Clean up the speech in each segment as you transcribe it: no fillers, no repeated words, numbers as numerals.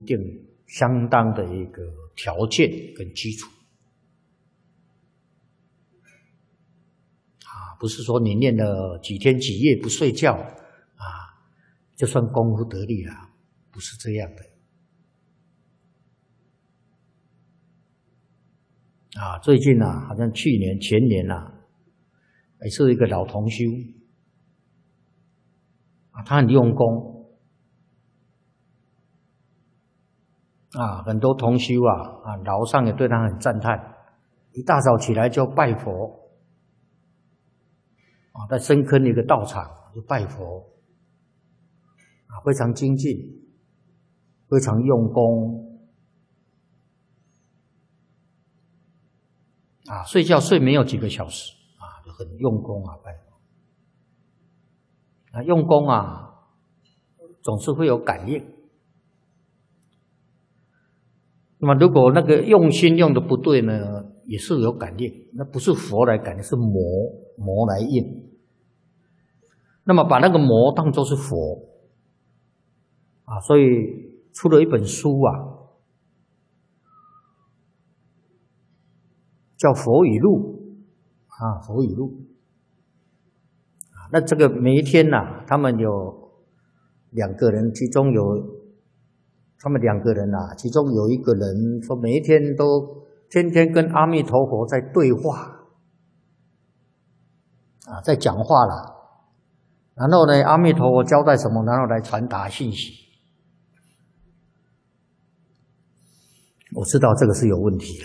定相当的一个条件跟基础啊，不是说你念了几天几夜不睡觉啊，就算功夫得力了，不是这样的啊。最近啊，好像去年前年啊，也是一个老同修啊，他很用功。啊，很多同修啊，老上也对他很赞叹，一大早起来就拜佛，啊，在深坑一个道场就拜佛，啊，非常精进，非常用功，啊，睡觉睡没有几个小时，啊，就很用功啊，拜佛，啊，用功啊，总是会有感应。那么，如果那个用心用的不对呢，也是有感应。那不是佛来感应，是魔来应。那么把那个魔当作是佛啊，所以出了一本书啊，叫《佛语录》啊，《佛语录》啊。那这个每一天呐，他们有2个人，其中有。他们2个人啊，其中有一个人说，每一天都天天跟阿弥陀佛在对话，啊，在讲话了。然后呢，阿弥陀佛交代什么，然后来传达信息。我知道这个是有问题了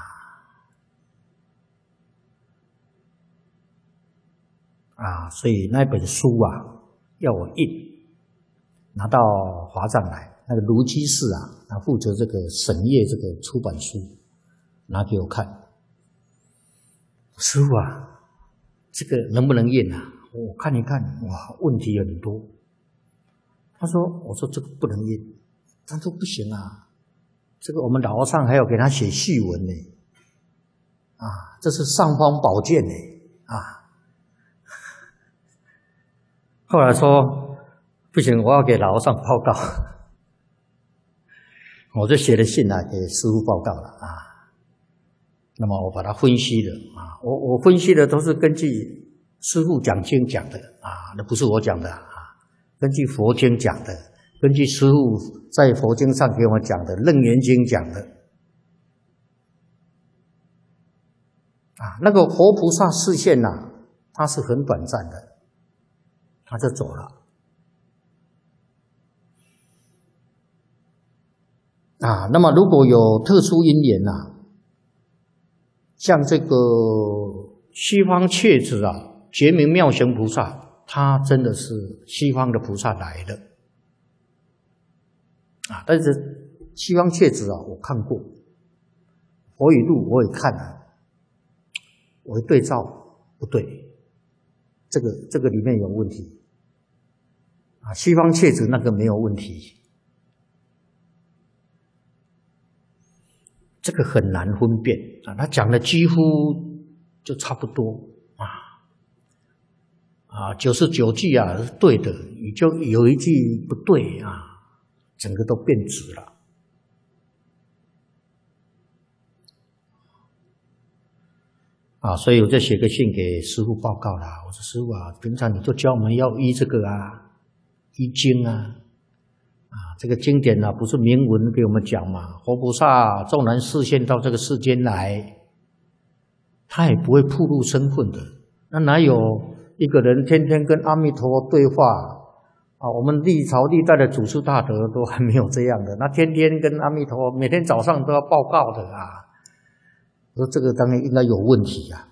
啊，所以那本书啊，要我印，拿到华藏来。那个卢居士啊，他负责这个审阅这个出版书，拿给我看。师父啊，这个能不能印啊？我看一看，哇，问题很多。他说：“我说这个不能印。”他说：“不行啊，这个我们老和尚还要给他写序文呢，啊，这是尚方宝剑呢，啊。”后来说：“不行，我要给老和尚报告。”我就写了信来给师父报告了啊。那么我把它分析了啊，我分析的都是根据师父讲经讲的啊，那不是我讲的啊，根据佛经讲的，根据师父在佛经上给我讲的《楞严经》讲的啊。那个活菩萨示现呐，它是很短暂的，他就走了。啊，那么如果有特殊因缘呐，像这个西方切子啊，觉明妙行菩萨，他真的是西方的菩萨来的啊。但是西方切子啊，我看过，佛语录我也看了，我一对照不对，这个里面有问题啊。西方切子那个没有问题。这个很难分辨啊，他讲的几乎就差不多99句啊是对的，你就有一句不对啊，整个都变质了啊。所以我就写个信给师父报告了，我说师父啊，平常你就教我们要依这个啊，依经啊。这个经典不是明文给我们讲嘛？活菩萨纵然示现到这个世间来，他也不会暴露身份的。那哪有一个人天天跟阿弥陀佛对话啊？我们历朝历代的祖师大德都还没有这样的，那天天跟阿弥陀佛，每天早上都要报告的啊。我说这个当然应该有问题啊。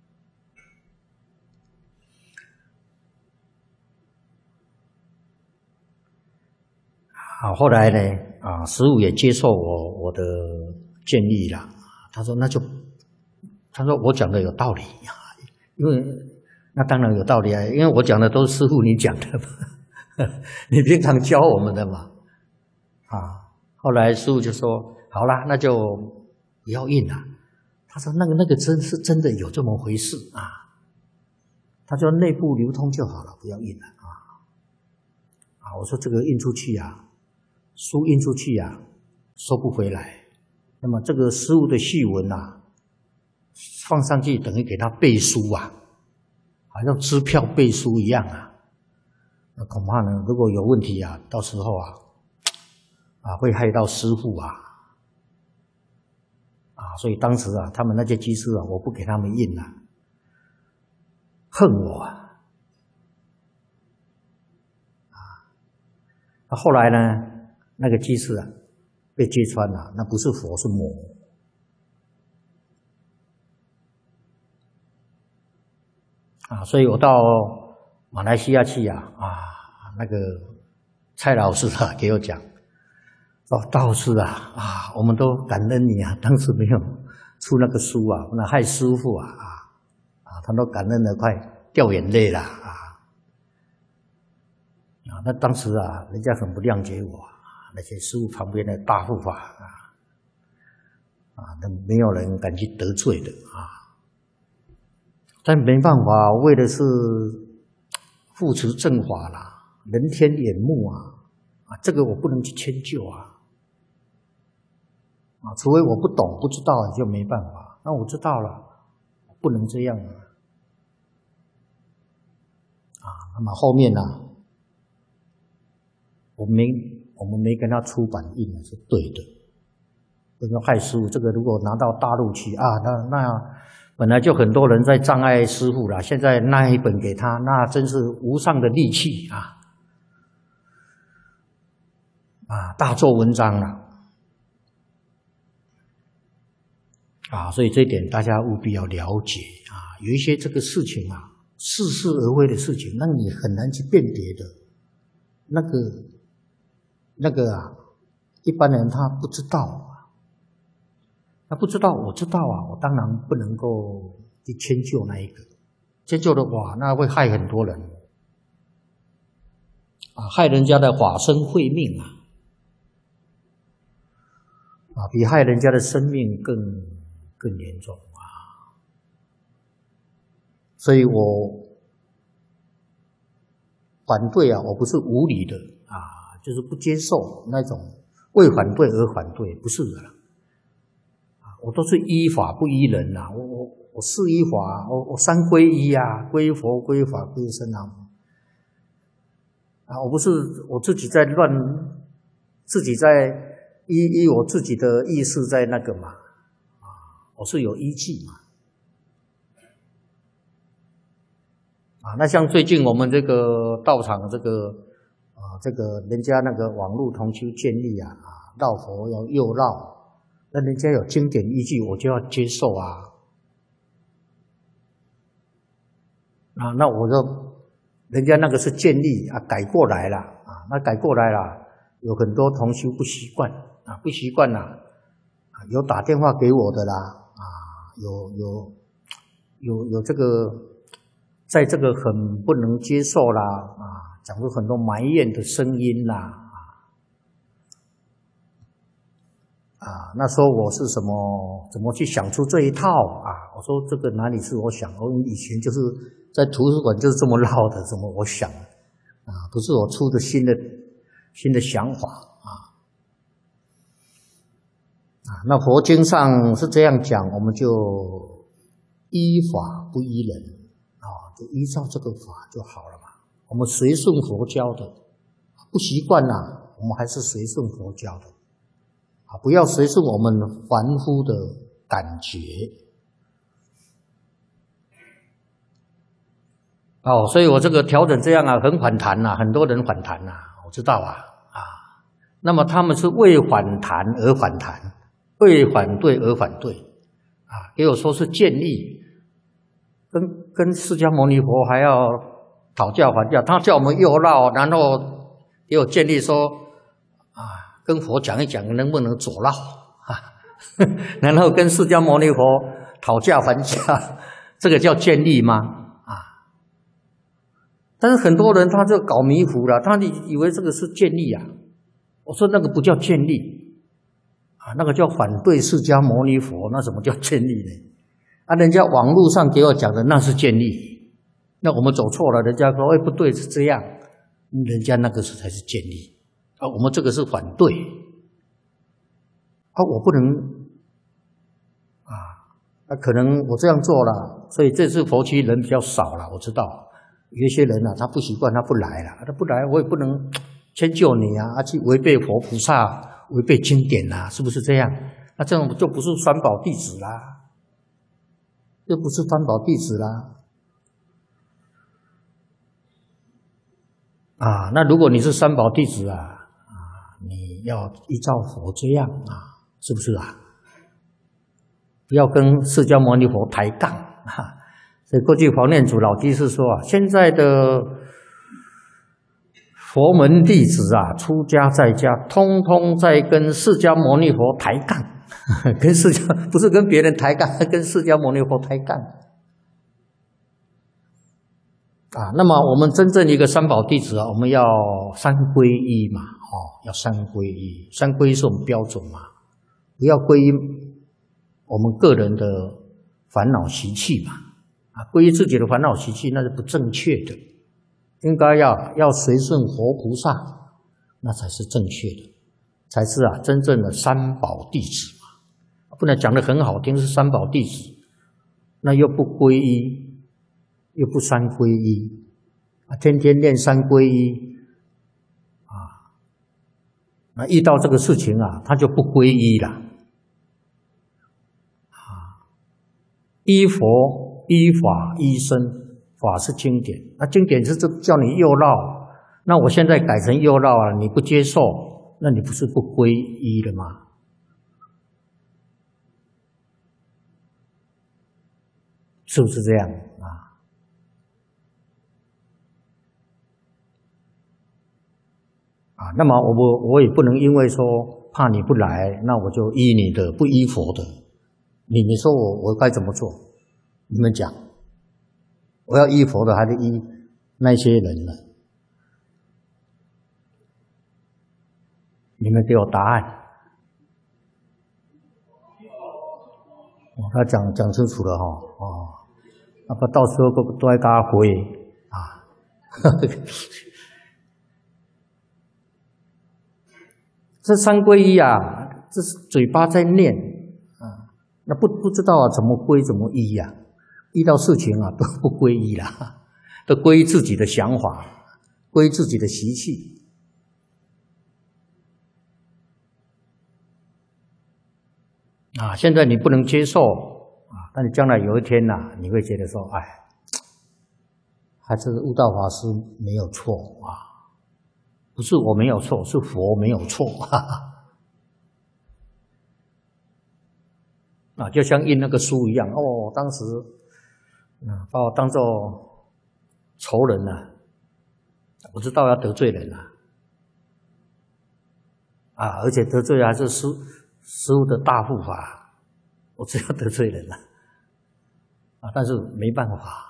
后来呢，师父也接受我的建议了。他说我讲的有道理啊，因为那当然有道理啊，因为我讲的都是师父你讲的嘛，你平常教我们的嘛。后来师父就说好啦，那就不要印了。他说那个真的有这么回事啊。他说内部流通就好了，不要印了啊。我说这个印出去啊。书印出去啊， 收不回来。那么这个师父的序文啊，放上去等于给他背书啊，好像支票背书一样啊。那恐怕呢，如果有问题啊，到时候会害到师父啊。所以当时啊，他们那些居士啊，我不给他们印啊，恨我啊。后来呢，那个居士啊，被揭穿了，那不是佛，是魔。所以我到马来西亚去那个蔡老师啊给我讲，说道师我们都感恩你啊，当时没有出那个书啊，那害师父他都感恩得快掉眼泪了那当时人家很不谅解我，那些师父旁边的大护法都没有人敢去得罪的但没办法，为的是护持正法啦，人天眼目这个我不能去迁就除非我不懂不知道就没办法。那我知道了，不能这样那么后面我们没跟他出版印是对的。这个害师父，这个如果拿到大陆去那本来就很多人在障碍师父了，现在那一本给他，那真是无上的利器大做文章了所以这一点大家务必要了解有一些这个事情似是而非的事情，那你很难去辨别的。那个一般人他不知道他不知道，我知道我当然不能够去迁就那一个，迁就的话那会害很多人害人家的法身慧命比害人家的生命更严重所以我反对我不是无理的就是不接受那种为反对而反对，不是的我都是依法不依人我是依法，我三皈依皈佛皈法皈僧我不是我自己在乱，自己在依我自己的意识在那个嘛我是有依据那像最近我们这个道场这个人家那个网络同修建立绕佛要右绕，那人家有经典依据，我就要接受那我就人家那个是建立改过来了那改过来了，有很多同修不习惯不习惯有打电话给我的啦有这个在这个很不能接受啦讲出很多埋怨的声音啦那说我是怎么去想出这一套我说这个哪里是我想，我以前就是在图书馆就是这么绕的，怎么我想不是我出的新的想法那佛经上是这样讲，我们就依法不依人就依照这个法就好了嘛。我们随顺佛教的，不习惯我们还是随顺佛教的不要随顺我们凡夫的感觉所以我这个调整这样很反弹很多人反弹我知道那么他们是为反弹而反弹，为反对而反对给我说是建立，跟释迦牟尼佛还要讨价还价，他叫我们右绕，然后给我建立说跟佛讲一讲能不能左绕然后跟释迦牟尼佛讨价还价，这个叫建立吗但是很多人他就搞迷糊了，他以为这个是建立我说那个不叫建立那个叫反对释迦牟尼佛，那什么叫建立呢人家网络上给我讲的那是建立，那我们走错了，人家说不对是这样，人家那个才是建立我们这个是反对啊，我不能可能我这样做了，所以这次佛期人比较少了。我知道有一些人他不习惯，他不来了，他不来，我也不能迁就你去违背佛菩萨、违背经典是不是这样？那这样就不是三宝弟子啦，这不是三宝弟子啦。那如果你是三宝弟子你要依照佛这样是不是不要跟释迦牟尼佛抬杠所以过去黄念祖老居士说现在的佛门弟子出家在家，通通在跟释迦牟尼佛抬杠，跟释迦不是跟别人抬杠，跟释迦牟尼佛抬杠那么我们真正一个三宝弟子我们要三皈依嘛，要三皈依，三皈依是我们标准嘛，不要皈依我们个人的烦恼习气嘛，皈依自己的烦恼习气那是不正确的，应该要随顺佛菩萨，那才是正确的，才是真正的三宝弟子嘛，不能讲得很好听是三宝弟子，那又不皈依，又不三皈依天天念三皈依那遇到这个事情他就不皈依了依佛依法依僧，法是经典，那经典是叫你右绕，那我现在改成右绕你不接受，那你不是不皈依了吗？是不是这样那么我也不能因为说怕你不来，那我就依你的，不依佛的。你说我该怎么做？你们讲，我要依佛的，还是依那些人呢？你们给我答案。他讲清楚了不到时候都要跟他回这三皈依这是嘴巴在念那不知道怎么皈怎么依遇到事情都不皈依啦，都皈依自己的想法，皈依自己的习气现在你不能接受但你将来有一天你会觉得说还是悟道法师没有错不是我没有错，是佛没有错就像印那个书一样当时把我当作仇人我知道要得罪人而且得罪还是师父的大护法，我知道得罪人但是没办法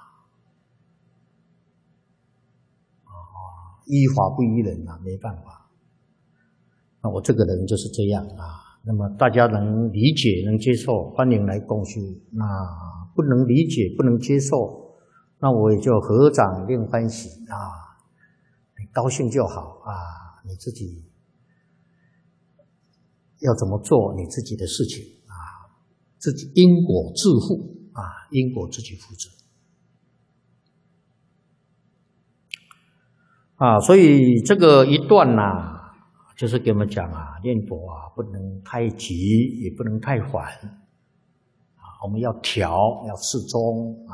依法不依人没办法那我这个人就是这样那么大家能理解能接受欢迎来共修，那不能理解不能接受，那我也就合掌令欢喜你高兴就好你自己要怎么做你自己的事情自己因果自负因果自己负责所以这个一段就是给我们讲念佛不能太急也不能太缓我们要调要适中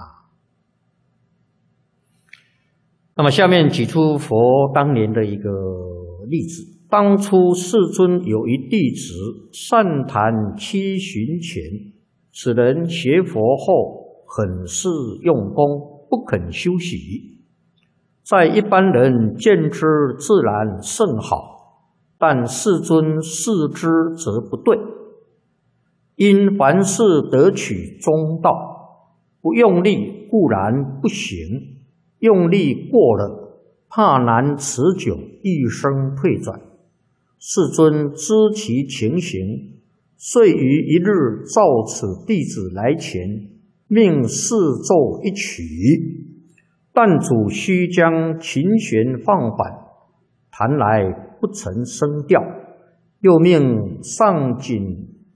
那么下面举出佛当年的一个例子，当初世尊有一弟子善谈七旬前，此人学佛后很是用功，不肯休息，在一般人见之自然甚好，但世尊视之则不对，因凡事得取中道，不用力固然不行，用力过了，怕难持久，一生退转。世尊知其情形，遂于一日召此弟子来前，命示奏一曲。但主须将琴弦放缓，弹来不成声调，又命上紧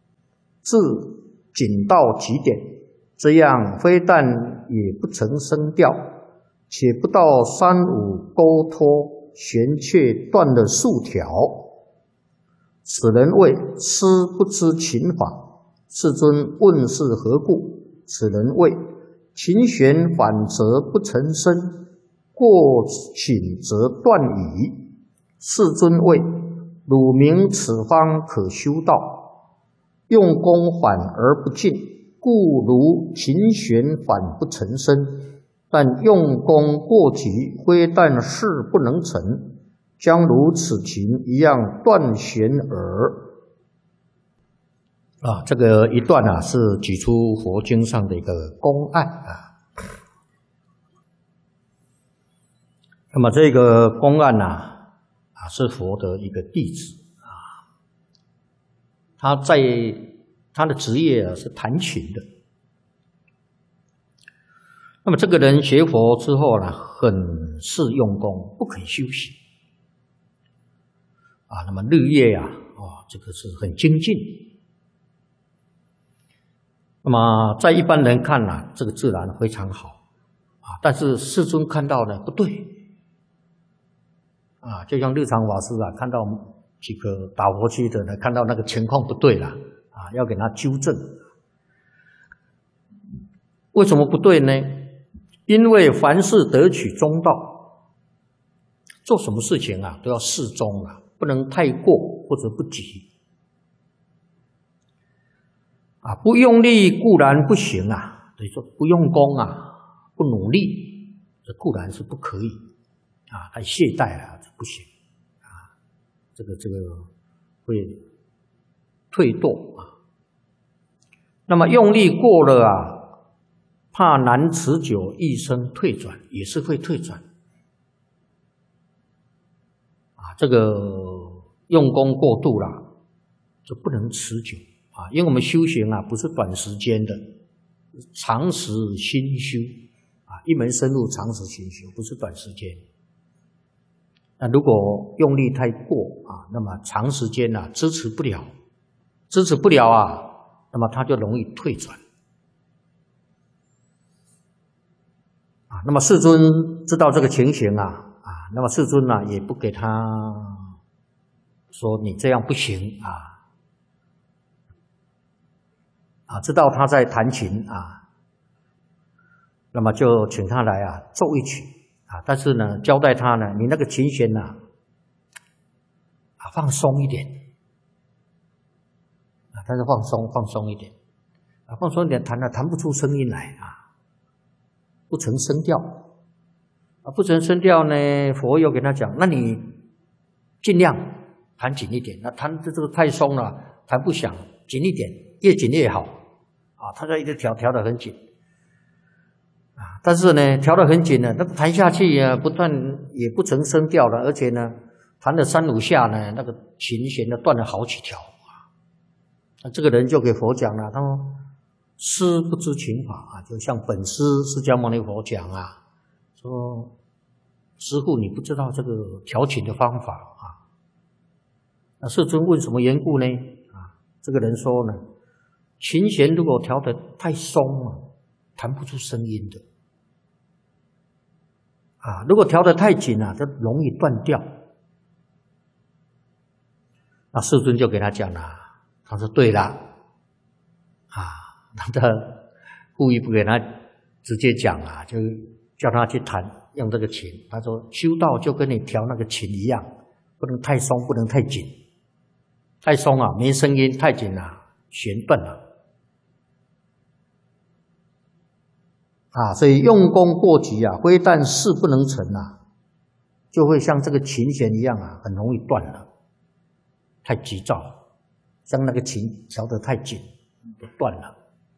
至紧到极点，这样非但也不曾生掉，且不到3、5钩脱，弦却断了数条。此人谓师不知琴法。世尊问是何故？此人谓琴弦反则不成声，过寝则断矣。世尊谓汝明此方可修道，用功反而不进，故如琴弦反不成声。但用功过急，非但事不能成，将如此琴一样断弦耳。这个一段是举出佛经上的一个公案那么这个公案是佛的一个弟子他的职业是弹琴的。那么这个人学佛之后很是用功，不肯休息那么日夜这个是很精进。那么在一般人看这个自然非常好但是世尊看到不对就像日常法师看到几个打佛机的看到那个情况不对了要给他纠正。为什么不对呢？因为凡事得取中道，做什么事情都要适中不能太过或者不急不用力固然不行所以说不用功不努力，这固然是不可以太懈怠这不行这个会退堕那么用力过了怕难持久，一生退转，也是会退转这个用功过度了就不能持久因为我们修行不是短时间的，长时心修一门深入，长时心修，不是短时间。那如果用力太过那么长时间支持不了那么它就容易退转那么世尊知道这个情形那么世尊也不给他说你这样不行知道他在弹琴那么就请他来奏一曲但是呢交代他你那个琴弦放松一点但是放松一点放松一点弹不出声音来不成声调不成声调呢，佛又给他讲，那你尽量弹紧一点，那弹这个太松了，弹不响，紧一点，越紧越好他就一直调得很紧但是呢调得很紧呢，那弹下去不但也不成声调了，而且呢弹了3、5下呢，那个琴弦断了好几条那这个人就给佛讲了，他说师不知琴法就像本师释迦牟尼佛讲说师父你不知道这个调琴的方法那世尊问什么缘故呢这个人说呢，琴弦如果调得太松弹不出声音的如果调得太紧就容易断掉。那世尊就给他讲了，他说对了他故意不给他直接讲就叫他去弹用这个琴。他说修道就跟你调那个琴一样，不能太松，不能太紧。太松没声音，太紧弦断了所以用功过急非但事不能成就会像这个琴弦一样很容易断了。太急躁，像那个琴调得太紧就断了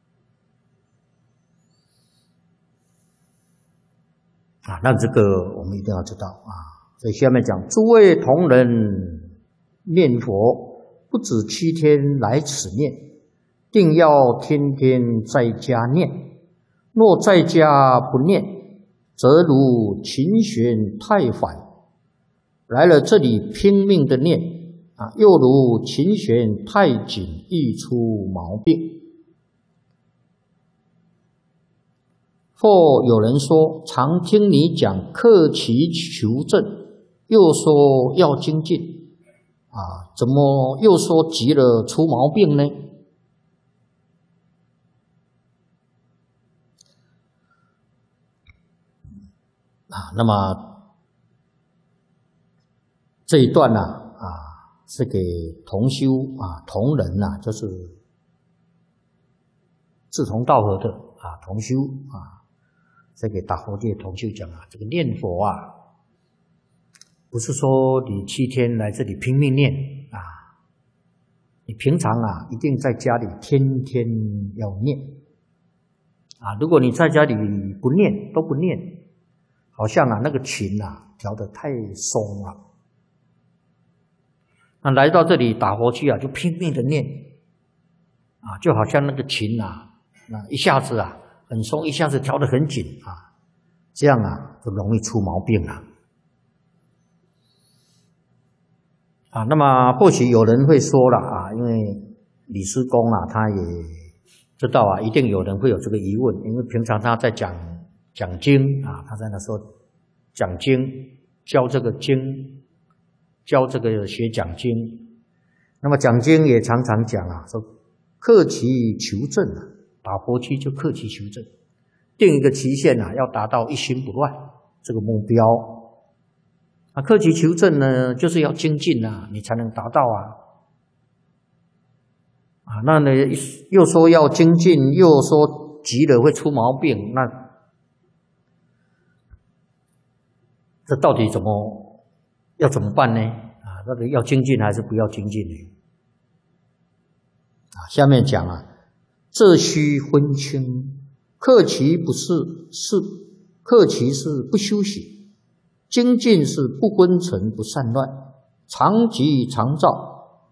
那这个我们一定要知道所以下面讲，诸位同仁念佛，不止7天来此念，定要天天在家念。若在家不念，则如琴弦太缓，来了这里拼命的念， 又如琴弦太紧，易出毛病。或有人说，常听你讲克其求正，又说要精进，怎么又说急了出毛病呢？那么这一段呢，是给同修同仁就是志同道合的同修是给大佛界同修讲这个念佛不是说你7天来这里拼命念你平常一定在家里天天要念如果你在家里不念都不念，好像那个琴调得太松了。那来到这里打佛去就拼命的念就好像那个琴那一下子很松，一下子调得很紧这样就容易出毛病了那么或许有人会说了因为李师公他也知道一定有人会有这个疑问，因为平常他在讲经他在那时候讲经教这个经，教这个学讲经，那么讲经也常常讲说克其求正打佛七就克其求正，定一个期限要达到一心不乱这个目标克其求正呢，就是要精进你才能达到那呢又说要精进，又说急了会出毛病，那这到底要怎么办呢？到底要精进还是不要精进呢？下面讲这须分清，克其不是克其是不修习，精进是不昏沉不散乱，常急常躁。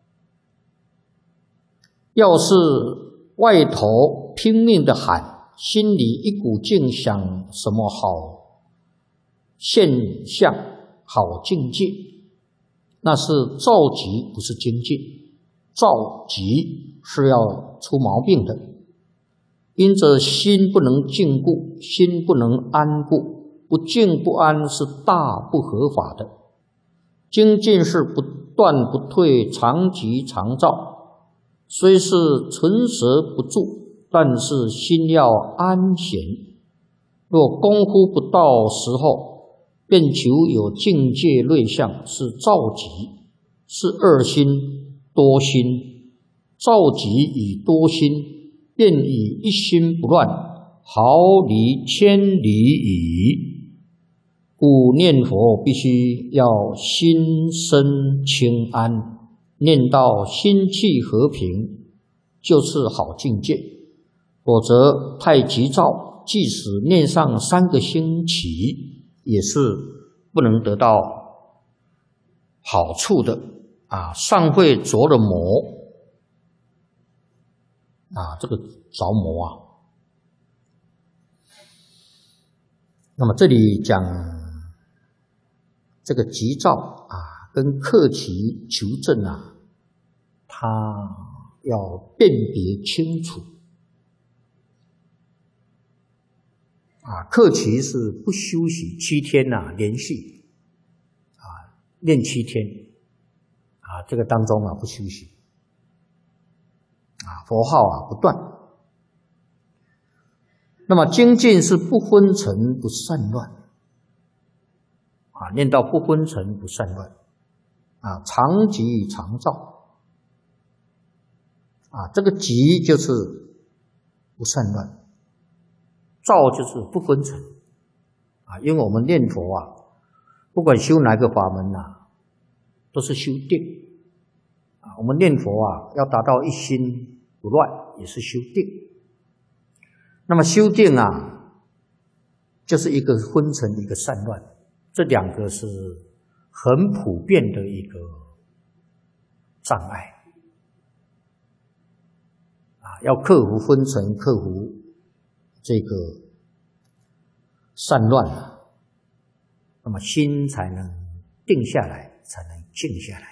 要是外头拼命的喊，心里一股劲想什么好现象好境界，那是躁急不是精进，躁急是要出毛病的。因着心不能静固，心不能安固，不静不安是大不合法的。精进是不断不退，常急常躁，虽是唇舌不住，但是心要安闲。若功夫不到时候，便求有境界类象，是躁急，是二心多心。躁急与多心，便以一心不乱，毫厘千里矣。故念佛必须要心身清安，念到心气和平，就是好境界。否则太急躁，即使念上3个星期，也是不能得到好处的尚会着了魔这个着魔那么这里讲这个急躁跟克其求正它要辨别清楚克其是不休息7天连续练7天这个当中不休息佛号不断。那么精进是不昏沉不散乱念到不昏沉不散乱常急常躁这个急就是不散乱，躁就是不昏沉因为我们念佛不管修哪个法门都是修定我们念佛要达到一心不乱，也是修定。那么修定就是一个昏沉一个散乱，这2个是很普遍的一个障碍要克服昏沉，克服这个散乱那么心才能定下来，才能静下来。